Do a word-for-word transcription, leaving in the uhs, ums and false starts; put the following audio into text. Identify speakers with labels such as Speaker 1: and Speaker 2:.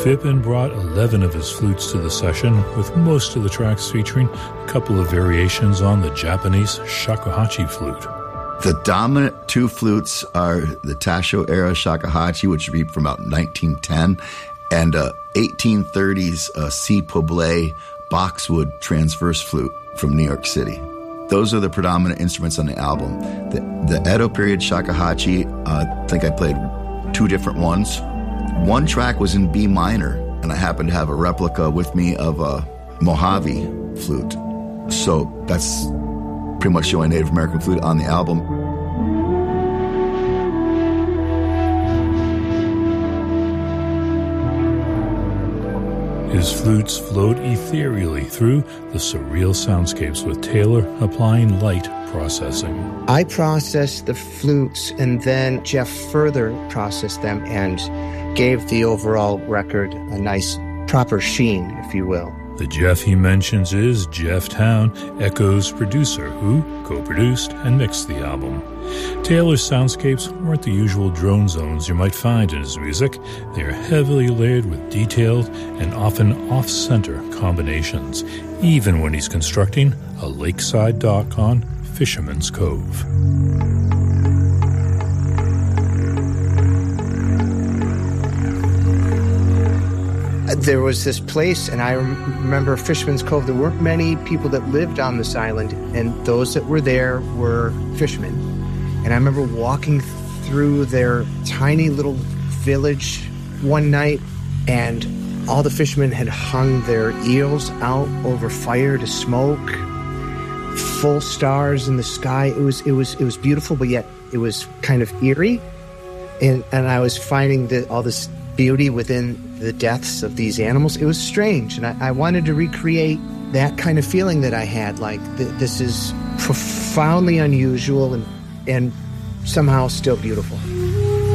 Speaker 1: Phippen brought eleven of his flutes to the session, with most of the tracks featuring a couple of variations on the Japanese shakuhachi flute.
Speaker 2: The dominant two flutes are the Tasho-era shakuhachi, which would be from about nineteen ten, and a eighteen thirties uh, C. Poblet boxwood transverse flute from New York City. Those are the predominant instruments on the album. The, the Edo period shakuhachi, uh, I think I played two different ones. One track was in B minor, and I happened to have a replica with me of a Mojave flute. So that's pretty much the only Native American flute on the album.
Speaker 1: His flutes float ethereally through the surreal soundscapes, with Taylor applying light processing.
Speaker 3: I processed the flutes, and then Jeff further processed them and gave the overall record a nice proper sheen, if you will.
Speaker 1: The Jeff he mentions is Jeff Town, Echo's producer, who co-produced and mixed the album. Taylor's soundscapes weren't the usual drone zones you might find in his music. They are heavily layered with detailed and often off-center combinations, even when he's constructing a lakeside dock on Fisherman's Cove.
Speaker 3: There was this place, and I remember Fisherman's Cove. There weren't many people that lived on this island, and those that were there were fishermen. And I remember walking through their tiny little village one night, and all the fishermen had hung their eels out over fire to smoke. Full stars in the sky. It was it was it was beautiful, but yet it was kind of eerie. And and I was finding the, all this beauty within the deaths of these animals. It was strange, and I, I wanted to recreate that kind of feeling that I had, like th- this is profoundly unusual and and somehow still beautiful.